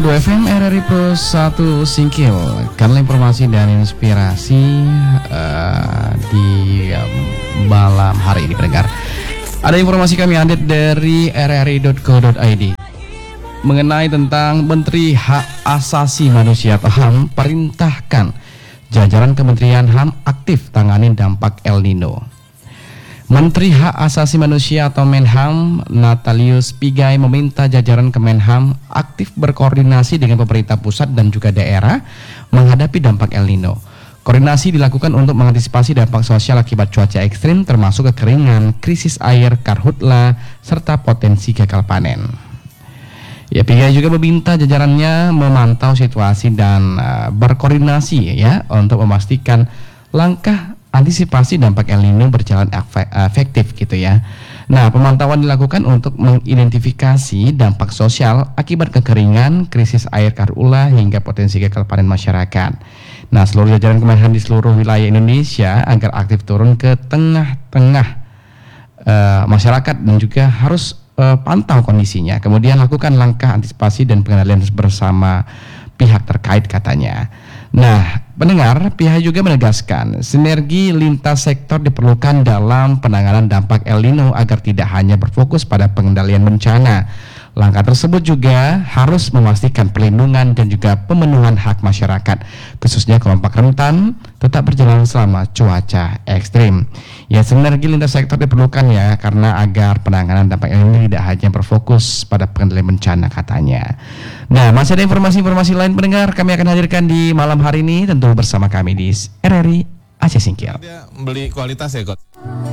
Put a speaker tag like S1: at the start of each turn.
S1: 2 FM RRI Plus 1 Singkil. Karena informasi dan inspirasi di malam hari ini pendengar. Ada informasi kami update dari rri.co.id mengenai tentang Menteri Hak Asasi Manusia atau HAM perintahkan jajaran Kementerian HAM aktif tangani dampak El Nino. Menteri Hak Asasi Manusia atau Menham Natalius Pigai meminta jajaran Kemenham aktif berkoordinasi dengan pemerintah pusat dan juga daerah menghadapi dampak El Nino. Koordinasi dilakukan untuk mengantisipasi dampak sosial akibat cuaca ekstrim termasuk kekeringan, krisis air, karhutla, serta potensi gagal panen. Ya, Pigai juga meminta jajarannya memantau situasi dan berkoordinasi ya untuk memastikan langkah antisipasi dampak El Nino berjalan efektif gitu ya. Nah, pemantauan dilakukan untuk mengidentifikasi dampak sosial akibat kekeringan, krisis air karhutla hingga potensi gagal panen masyarakat. Nah, seluruh jajaran Kemenhan di seluruh wilayah Indonesia agar aktif turun ke tengah-tengah masyarakat dan juga harus pantau kondisinya. Kemudian lakukan langkah antisipasi dan pengendalian bersama pihak terkait katanya. Nah, pendengar, pihak juga menegaskan sinergi lintas sektor diperlukan dalam penanganan dampak El Nino agar tidak hanya berfokus pada pengendalian bencana. Langkah tersebut juga harus memastikan perlindungan dan juga pemenuhan hak masyarakat, khususnya kelompok rentan, tetap berjalan selama cuaca ekstrim. Ya, sinergi lintas sektor diperlukan ya, karena agar penanganan dampak El Nino tidak hanya berfokus pada pengendalian bencana katanya. Nah, masih ada informasi-informasi lain pendengar kami akan hadirkan di malam hari ini tentu bersama kami di RRI Aceh Singkil.
S2: Dia beli kualitas ya, Coach.